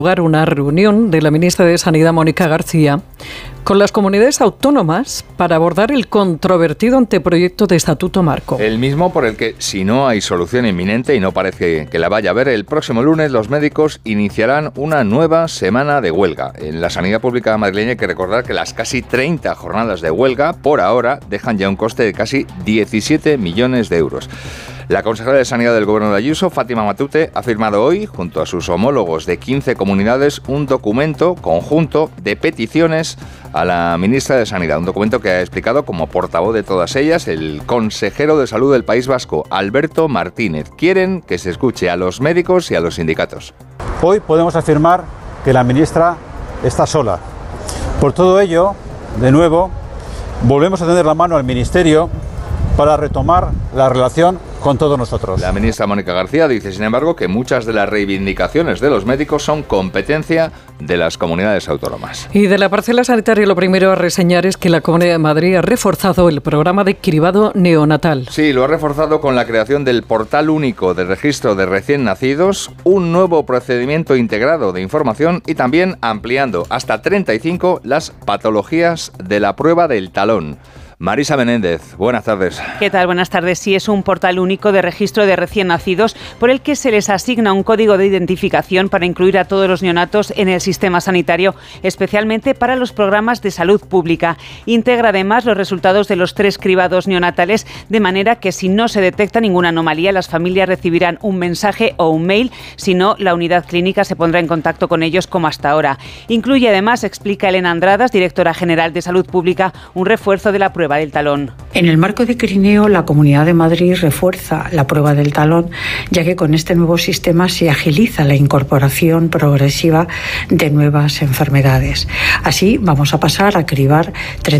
Una reunión de la ministra de Sanidad, Mónica García, con las comunidades autónomas para abordar el controvertido anteproyecto de Estatuto Marco. El mismo por el que, si no hay solución inminente, y no parece que la vaya a haber, el próximo lunes los médicos iniciarán una nueva semana de huelga. En la sanidad pública madrileña hay que recordar que las casi 30 jornadas de huelga, por ahora, dejan ya un coste de casi 17 millones de euros. La consejera de Sanidad del Gobierno de Ayuso, Fátima Matute, ha firmado hoy, junto a sus homólogos de 15 comunidades, un documento conjunto de peticiones a la ministra de Sanidad. Un documento que ha explicado como portavoz de todas ellas el consejero de Salud del País Vasco, Alberto Martínez. Quieren que se escuche a los médicos y a los sindicatos. Hoy podemos afirmar que la ministra está sola. Por todo ello, de nuevo, volvemos a tender la mano al Ministerio para retomar la relación con todos nosotros. La ministra Mónica García dice, sin embargo, que muchas de las reivindicaciones de los médicos son competencia de las comunidades autónomas. Y de la parcela sanitaria, lo primero a reseñar es que la Comunidad de Madrid ha reforzado el programa de cribado neonatal. Sí, lo ha reforzado con la creación del portal único de registro de recién nacidos, un nuevo procedimiento integrado de información y también ampliando hasta 35 las patologías de la prueba del talón. Marisa Menéndez, buenas tardes. ¿Qué tal? Buenas tardes. Sí, es un portal único de registro de recién nacidos por el que se les asigna un código de identificación para incluir a todos los neonatos en el sistema sanitario, especialmente para los programas de salud pública. Integra además los resultados de los 3 cribados neonatales, de manera que si no se detecta ninguna anomalía, las familias recibirán un mensaje o un mail, si no, la unidad clínica se pondrá en contacto con ellos como hasta ahora. Incluye además, explica Elena Andradas, directora general de Salud Pública, un refuerzo de la prueba del talón. En el marco de Crineo, la Comunidad de Madrid refuerza la prueba del talón, ya que con este nuevo sistema se agiliza la incorporación progresiva de nuevas enfermedades. Así vamos a pasar a cribar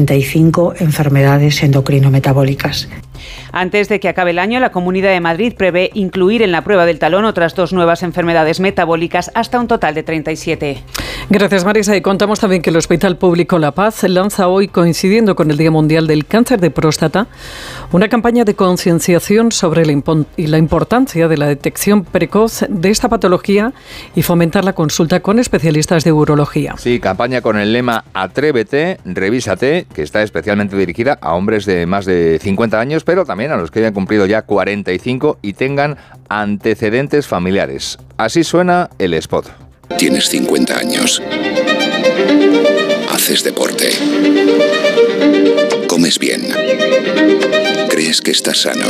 35 enfermedades endocrinometabólicas. Antes de que acabe el año, la Comunidad de Madrid prevé incluir en la prueba del talón otras 2 nuevas enfermedades metabólicas, hasta un total de 37. Gracias, Marisa. Y contamos también que el Hospital Público La Paz lanza hoy, coincidiendo con el Día Mundial del Cáncer de Próstata, una campaña de concienciación sobre la importancia de la detección precoz de esta patología y fomentar la consulta con especialistas de urología. Sí, campaña con el lema Atrévete, revísate, que está especialmente dirigida a hombres de más de 50 años, pero también a los que hayan cumplido ya 45 y tengan antecedentes familiares. Así suena el spot. Tienes 50 años. Haces deporte. Comes bien. Crees que estás sano.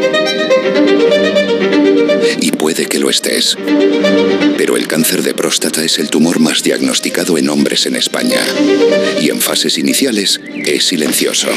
Y puede que lo estés. Pero el cáncer de próstata es el tumor más diagnosticado en hombres en España. Y en fases iniciales es silencioso.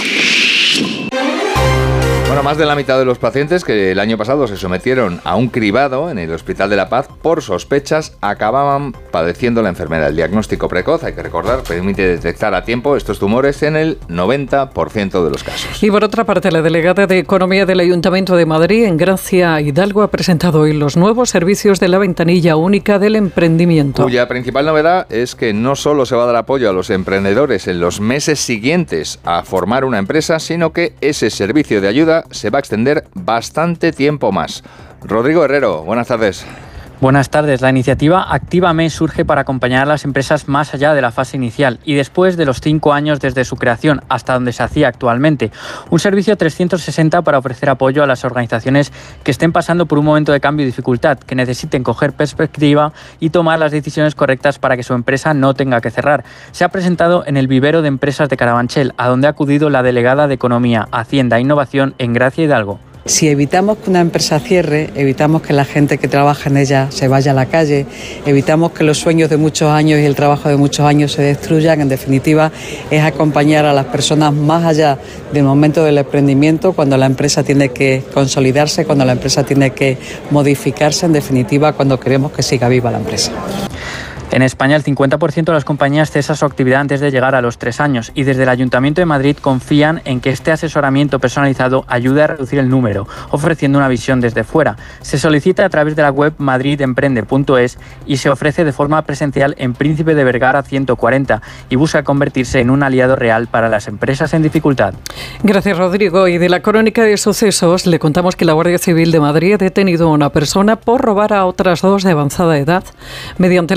Bueno, más de la mitad de los pacientes que el año pasado se sometieron a un cribado en el Hospital de La Paz por sospechas acababan padeciendo la enfermedad. El diagnóstico precoz, hay que recordar, permite detectar a tiempo estos tumores en el 90% de los casos. Y por otra parte, la delegada de Economía del Ayuntamiento de Madrid, Engracia Hidalgo, ha presentado hoy los nuevos servicios de la ventanilla única del emprendimiento. Cuya principal novedad es que no solo se va a dar apoyo a los emprendedores en los meses siguientes a formar una empresa, sino que ese servicio de ayuda se va a extender bastante tiempo más. Rodrigo Herrero, buenas tardes. Buenas tardes. La iniciativa Actívame surge para acompañar a las empresas más allá de la fase inicial y después de los 5 años desde su creación hasta donde se hacía actualmente. Un servicio 360 para ofrecer apoyo a las organizaciones que estén pasando por un momento de cambio y dificultad, que necesiten coger perspectiva y tomar las decisiones correctas para que su empresa no tenga que cerrar. Se ha presentado en el vivero de empresas de Carabanchel, a donde ha acudido la delegada de Economía, Hacienda e Innovación, Engracia Hidalgo. Si evitamos que una empresa cierre, evitamos que la gente que trabaja en ella se vaya a la calle, evitamos que los sueños de muchos años y el trabajo de muchos años se destruyan, en definitiva es acompañar a las personas más allá del momento del emprendimiento, cuando la empresa tiene que consolidarse, cuando la empresa tiene que modificarse, en definitiva cuando queremos que siga viva la empresa. En España, el 50% de las compañías cesa su actividad antes de llegar a los 3 años y desde el Ayuntamiento de Madrid confían en que este asesoramiento personalizado ayude a reducir el número, ofreciendo una visión desde fuera. Se solicita a través de la web madridemprende.es y se ofrece de forma presencial en Príncipe de Vergara 140 y busca convertirse en un aliado real para las empresas en dificultad. Gracias, Rodrigo. Y de la crónica de sucesos le contamos que la Guardia Civil de Madrid ha detenido a una persona por robar a otras 2 de avanzada edad mediante la técnica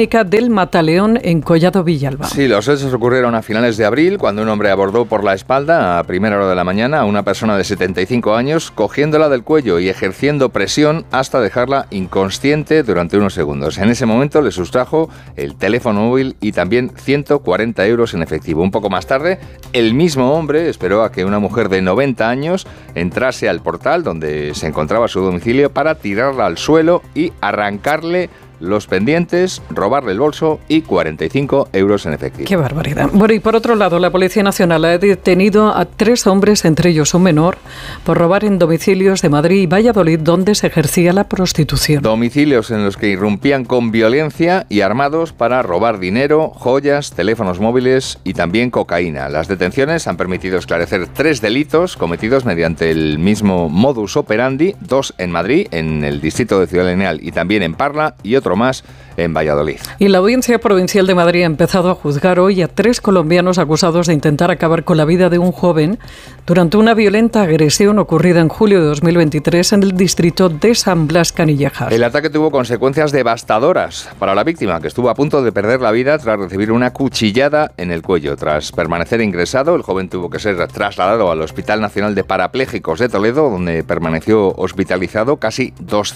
clínica del Mataleón en Collado Villalba. Sí, los hechos ocurrieron a finales de abril, cuando un hombre abordó por la espalda a primera hora de la mañana a una persona de 75 años, cogiéndola del cuello y ejerciendo presión hasta dejarla inconsciente durante unos segundos. En ese momento le sustrajo el teléfono móvil y también 140 euros en efectivo. Un poco más tarde, el mismo hombre esperó a que una mujer de 90 años entrase al portal donde se encontraba su domicilio para tirarla al suelo y arrancarle los pendientes, robarle el bolso y 45 euros en efectivo. ¡Qué barbaridad! Bueno, y por otro lado, la Policía Nacional ha detenido a 3 hombres, entre ellos un menor, por robar en domicilios de Madrid y Valladolid, donde se ejercía la prostitución. Domicilios en los que irrumpían con violencia y armados para robar dinero, joyas, teléfonos móviles y también cocaína. Las detenciones han permitido esclarecer 3 delitos cometidos mediante el mismo modus operandi, 2 en Madrid, en el distrito de Ciudad Lineal y también en Parla, y otro más en Valladolid. Y la Audiencia Provincial de Madrid ha empezado a juzgar hoy a 3 colombianos acusados de intentar acabar con la vida de un joven durante una violenta agresión ocurrida en julio de 2023 en el distrito de San Blas Canillejas. El ataque tuvo consecuencias devastadoras para la víctima, que estuvo a punto de perder la vida tras recibir una cuchillada en el cuello. Tras permanecer ingresado, el joven tuvo que ser trasladado al Hospital Nacional de Parapléjicos de Toledo, donde permaneció hospitalizado casi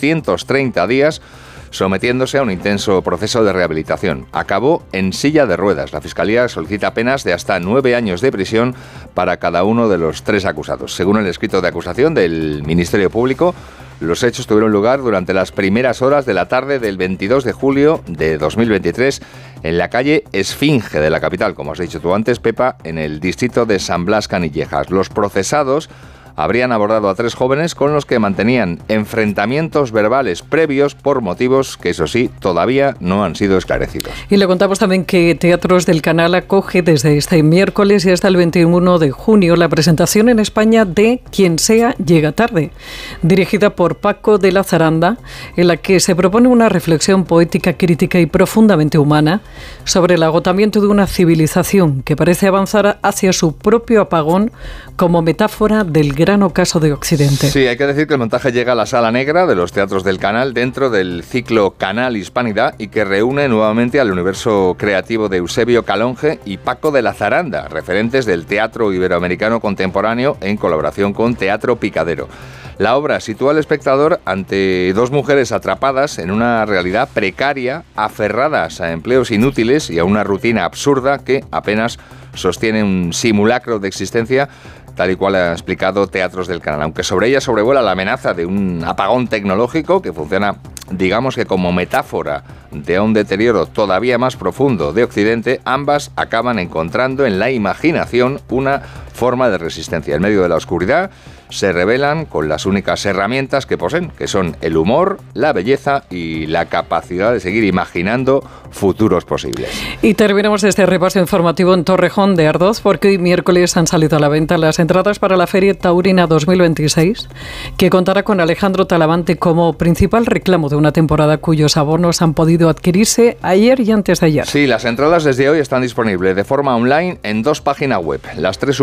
230 días, sometiéndose a un intenso proceso de rehabilitación. Acabó en silla de ruedas. La Fiscalía solicita penas de hasta 9 años de prisión para cada uno de los 3 acusados. Según el escrito de acusación del Ministerio Público, los hechos tuvieron lugar durante las primeras horas de la tarde del 22 de julio de 2023 en la calle Esfinge de la capital, como has dicho tú antes, Pepa, en el distrito de San Blas Canillejas. Los procesados habrían abordado a 3 jóvenes con los que mantenían enfrentamientos verbales previos por motivos que, eso sí, todavía no han sido esclarecidos. Y le contamos también que Teatros del Canal acoge desde este miércoles y hasta el 21 de junio la presentación en España de Quien sea llega tarde, dirigida por Paco de la Zaranda, en la que se propone una reflexión poética, crítica y profundamente humana sobre el agotamiento de una civilización que parece avanzar hacia su propio apagón como metáfora del gran ocaso de Occidente. Sí, hay que decir que el montaje llega a la Sala Negra de los Teatros del Canal dentro del ciclo Canal Hispanidad y que reúne nuevamente al universo creativo de Eusebio Calonge y Paco de la Zaranda, referentes del teatro iberoamericano contemporáneo en colaboración con Teatro Picadero. La obra sitúa al espectador ante 2 mujeres atrapadas en una realidad precaria, aferradas a empleos inútiles y a una rutina absurda que apenas sostiene un simulacro de existencia, tal y cual ha explicado Teatros del Canal. Aunque sobre ella sobrevuela la amenaza de un apagón tecnológico que funciona, digamos que como metáfora de un deterioro todavía más profundo de Occidente, ambas acaban encontrando en la imaginación una forma de resistencia. En medio de la oscuridad se revelan con las únicas herramientas que poseen, que son el humor, la belleza y la capacidad de seguir imaginando futuros posibles. Y terminamos este repaso informativo en Torrejón de Ardoz, porque hoy miércoles han salido a la venta las entradas para la Feria Taurina 2026, que contará con Alejandro Talavante como principal reclamo de una temporada cuyos abonos han podido adquirirse ayer y antes de ayer. Sí, las entradas desde hoy están disponibles de forma online en 2 páginas web, las 3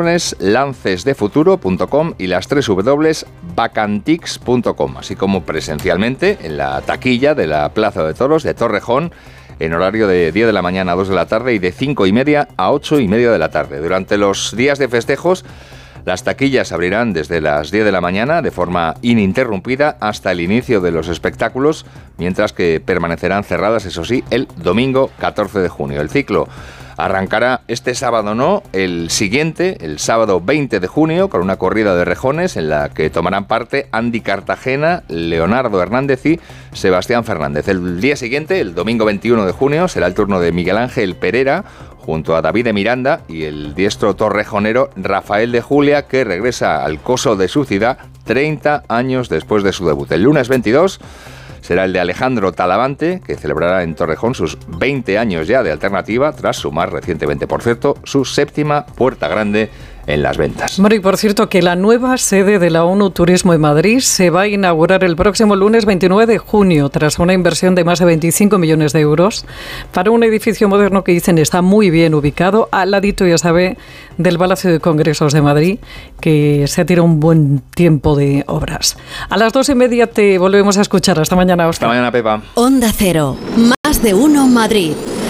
lancesdefuturo.com y las 3 vacantix.com, así como presencialmente en la taquilla de la Plaza de Toros de Torrejón, en horario de 10 de la mañana a 2 de la tarde y de 5:30 a 8:30 de la tarde. Durante los días de festejos, las taquillas abrirán desde las 10 de la mañana de forma ininterrumpida hasta el inicio de los espectáculos, mientras que permanecerán cerradas, eso sí, el domingo 14 de junio. El ciclo arrancará este sábado, el siguiente, el sábado 20 de junio, con una corrida de rejones en la que tomarán parte Andy Cartagena, Leonardo Hernández y Sebastián Fernández. El día siguiente, el domingo 21 de junio, será el turno de Miguel Ángel Perera, junto a David de Miranda y el diestro torrejonero Rafael de Julia, que regresa al coso de su ciudad 30 años después de su debut. El lunes 22 será el de Alejandro Talavante, que celebrará en Torrejón sus 20 años ya de alternativa, tras sumar recientemente, por cierto, su 7ª Puerta Grande en las ventas. Bueno, y por cierto, que la nueva sede de la ONU Turismo en Madrid se va a inaugurar el próximo lunes 29 de junio, tras una inversión de más de 25 millones de euros, para un edificio moderno que dicen está muy bien ubicado, al ladito, ya sabe, del Palacio de Congresos de Madrid, que se ha tirado un buen tiempo de obras. A las 2:30 te volvemos a escuchar. Hasta mañana, Óscar. Hasta mañana, Pepa. Onda Cero, más de uno Madrid.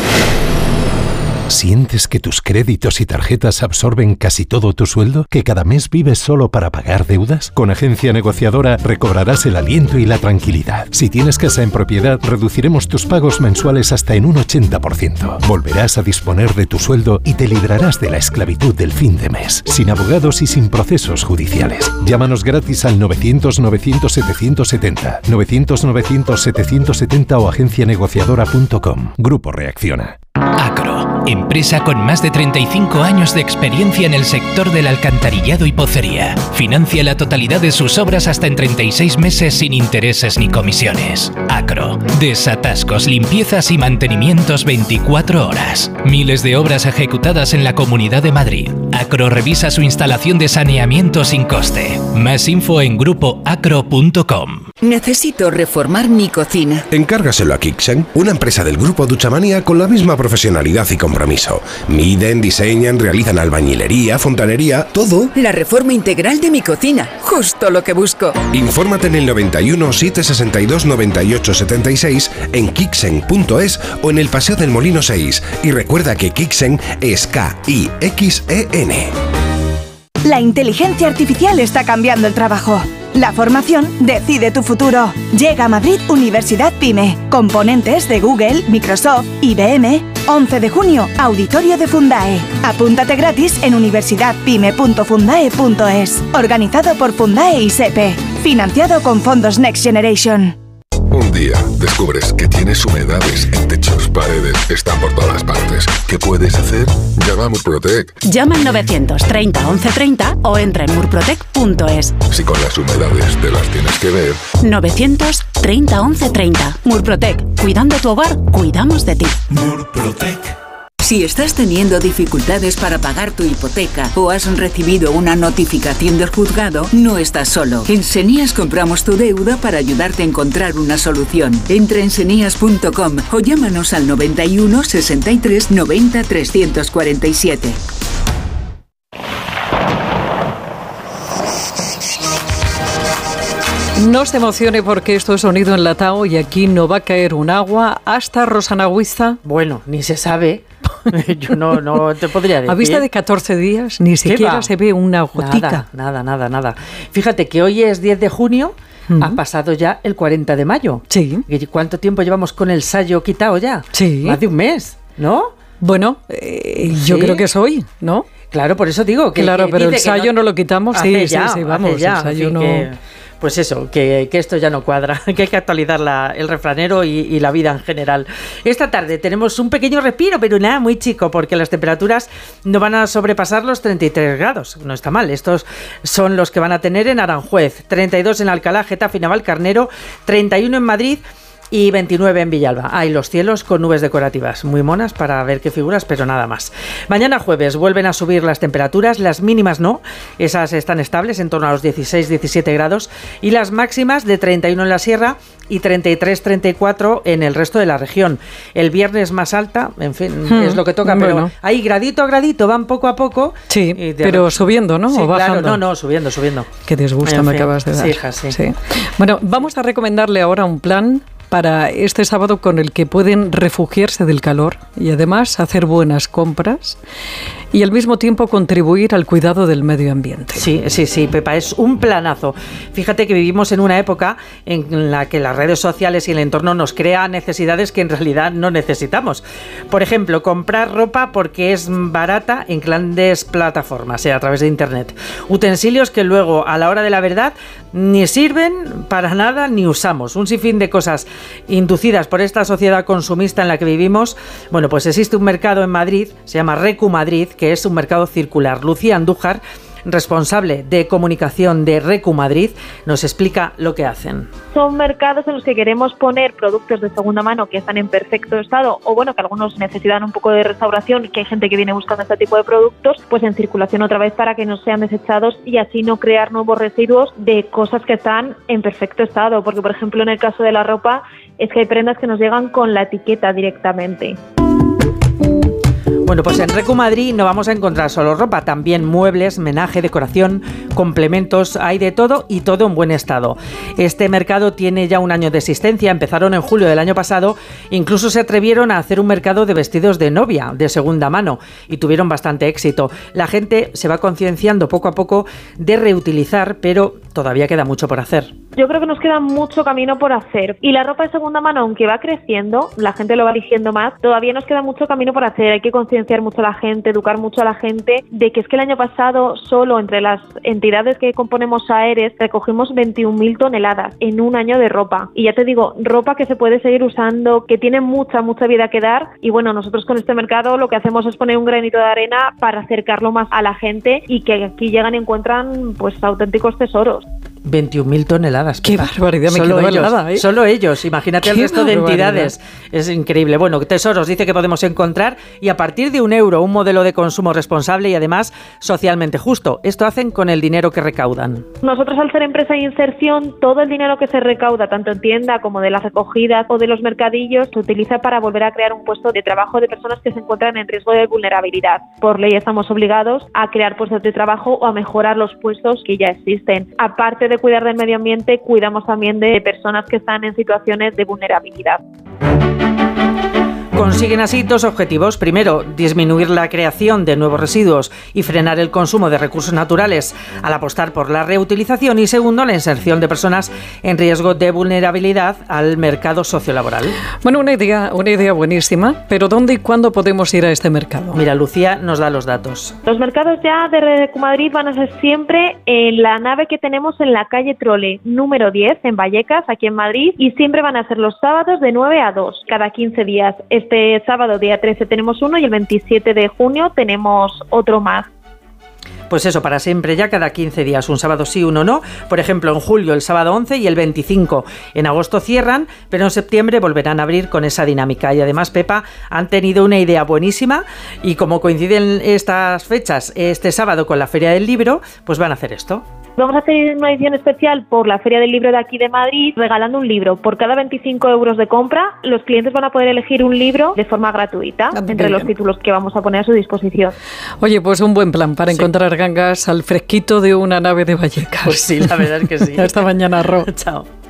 ¿Sientes que tus créditos y tarjetas absorben casi todo tu sueldo? ¿Que cada mes vives solo para pagar deudas? Con Agencia Negociadora recobrarás el aliento y la tranquilidad. Si tienes casa en propiedad, reduciremos tus pagos mensuales hasta en un 80%. Volverás a disponer de tu sueldo y te librarás de la esclavitud del fin de mes, sin abogados y sin procesos judiciales. Llámanos gratis al 900-900-770, 900-900-770 o agencianegociadora.com. Grupo Reacciona. Acro, empresa con más de 35 años de experiencia en el sector del alcantarillado y pocería. Financia la totalidad de sus obras hasta en 36 meses sin intereses ni comisiones. Acro, desatascos, limpiezas y mantenimientos 24 horas. Miles de obras ejecutadas en la Comunidad de Madrid. Acro revisa su instalación de saneamiento sin coste. Más info en grupoacro.com. Necesito reformar mi cocina. Encárgaselo a Kixen, una empresa del grupo Duchamania con la misma profesionalidad y compromiso. Miden, diseñan, realizan albañilería, fontanería, todo. La reforma integral de mi cocina, justo lo que busco. Infórmate en el 91 762 98 76 en kixen.es o en el Paseo del Molino 6. Y recuerda que Kixen es K-I-X-E-N. La inteligencia artificial está cambiando el trabajo. La formación decide tu futuro. Llega a Madrid Universidad PyME. Componentes de Google, Microsoft, IBM. 11 de junio, Auditorio de Fundae. Apúntate gratis en universidadpyme.fundae.es. Organizado por Fundae y SEPE. Financiado con fondos Next Generation. Un día descubres que tienes humedades en techos, paredes, están por todas partes. ¿Qué puedes hacer? Llama a Murprotec. Llama al 930 1130 o entra en murprotec.es. Si con las humedades te las tienes que ver. 930 1130. Murprotec. Cuidando tu hogar, cuidamos de ti. Murprotec. Si estás teniendo dificultades para pagar tu hipoteca o has recibido una notificación del juzgado, no estás solo. En Senías compramos tu deuda para ayudarte a encontrar una solución. Entra en senías.com o llámanos al 91 63 90 347. No se emocione porque esto es sonido enlatado y aquí no va a caer un agua hasta Rosana Huiza. Bueno, ni se sabe. Yo no te podría decir. A vista de 14 días ni siquiera se ve una gotica. Nada. Fíjate que hoy es 10 de junio, ha pasado ya el 40 de mayo. Sí. ¿Y cuánto tiempo llevamos con el sayo quitado ya? Sí. Más de un mes, ¿no? Bueno, yo creo que es hoy, ¿no? Claro, por eso digo que... Claro, pero el sayo no lo quitamos. Sí, vamos, ya, el sayo no... Pues eso, que esto ya no cuadra, que hay que actualizar el refranero y la vida en general. Esta tarde tenemos un pequeño respiro, pero nada, muy chico, porque las temperaturas no van a sobrepasar los 33 grados. No está mal, estos son los que van a tener en Aranjuez, 32 en Alcalá, Getafe, Navalcarnero, 31 en Madrid y 29 en Villalba. Hay los cielos con nubes decorativas, muy monas para ver qué figuras, pero nada más. Mañana jueves vuelven a subir las temperaturas, las mínimas no, esas están estables en torno a los 16-17 grados y las máximas de 31 en la sierra y 33-34 en el resto de la región. El viernes más alta, en fin, es lo que toca, pero ahí gradito a gradito van poco a poco. Sí, pero subiendo, ¿no? Sí, ¿o bajando? Claro, no, subiendo. Qué disgusto me acabas de dar. Sí, hija, sí. Bueno, vamos a recomendarle ahora un plan para este sábado con el que pueden refugiarse del calor y además hacer buenas compras y al mismo tiempo contribuir al cuidado del medio ambiente. Sí, Pepa, es un planazo. Fíjate que vivimos en una época en la que las redes sociales y el entorno nos crean necesidades que en realidad no necesitamos. Por ejemplo, comprar ropa porque es barata en grandes plataformas, a través de internet. Utensilios que luego, a la hora de la verdad, ni sirven para nada ni usamos. Un sinfín de cosas inducidas por esta sociedad consumista en la que vivimos. Bueno, pues existe un mercado en Madrid, se llama Recu Madrid, que es un mercado circular. Lucía Andújar responsable de comunicación de Recu Madrid, nos explica lo que hacen. Son mercados en los que queremos poner productos de segunda mano que están en perfecto estado o bueno, que algunos necesitan un poco de restauración, que hay gente que viene buscando este tipo de productos, pues en circulación otra vez para que no sean desechados y así no crear nuevos residuos de cosas que están en perfecto estado, porque por ejemplo en el caso de la ropa es que hay prendas que nos llegan con la etiqueta directamente. Bueno, pues en Recu Madrid no vamos a encontrar solo ropa, también muebles, menaje, decoración, complementos, hay de todo y todo en buen estado. Este mercado tiene ya un año de existencia, empezaron en julio del año pasado, incluso se atrevieron a hacer un mercado de vestidos de novia, de segunda mano, y tuvieron bastante éxito. La gente se va concienciando poco a poco de reutilizar, pero todavía queda mucho por hacer. Yo creo que nos queda mucho camino por hacer y la ropa de segunda mano, aunque va creciendo, la gente lo va eligiendo más, todavía nos queda mucho camino por hacer. Hay que concienciar mucho a la gente, educar mucho a la gente de que es que el año pasado solo entre las entidades que componemos AERES recogimos 21.000 toneladas en un año de ropa. Y ya te digo, ropa que se puede seguir usando, que tiene mucha vida que dar y bueno, nosotros con este mercado lo que hacemos es poner un granito de arena para acercarlo más a la gente y que aquí llegan y encuentran pues auténticos tesoros. 21.000 toneladas. ¡Qué barbaridad! Me quedo helada, ¿eh? Solo ellos, imagínate el resto de entidades. Es increíble. Bueno, tesoros dice que podemos encontrar y a partir de €1 un modelo de consumo responsable y además socialmente justo. Esto hacen con el dinero que recaudan. Nosotros al ser empresa de inserción, todo el dinero que se recauda, tanto en tienda como de las recogidas o de los mercadillos, se utiliza para volver a crear un puesto de trabajo de personas que se encuentran en riesgo de vulnerabilidad. Por ley estamos obligados a crear puestos de trabajo o a mejorar los puestos que ya existen. Aparte de cuidar del medio ambiente, cuidamos también de personas que están en situaciones de vulnerabilidad. Consiguen así dos objetivos. Primero, disminuir la creación de nuevos residuos y frenar el consumo de recursos naturales al apostar por la reutilización. Y segundo, la inserción de personas en riesgo de vulnerabilidad al mercado sociolaboral. Bueno, una idea buenísima, pero ¿dónde y cuándo podemos ir a este mercado? Mira, Lucía nos da los datos. Los mercados ya de Recu Madrid van a ser siempre en la nave que tenemos en la calle Trole, número 10, en Vallecas, aquí en Madrid, y siempre van a ser los sábados de 9 a 2, cada 15 días. Este sábado, día 13, tenemos uno y el 27 de junio tenemos otro más. Pues eso, para siempre, ya cada 15 días, un sábado sí, uno no. Por ejemplo, en julio el sábado 11 y el 25. En agosto cierran, pero en septiembre volverán a abrir con esa dinámica. Y además, Pepa, han tenido una idea buenísima y como coinciden estas fechas, este sábado con la Feria del Libro, pues van a hacer esto. Vamos a hacer una edición especial por la Feria del Libro de aquí de Madrid, regalando un libro. Por cada 25 euros de compra, los clientes van a poder elegir un libro de forma gratuita entre los títulos que vamos a poner a su disposición. Oye, pues un buen plan para encontrar gangas al fresquito de una nave de Vallecas. Pues sí, la verdad es que sí. Hasta mañana, Ro. Chao.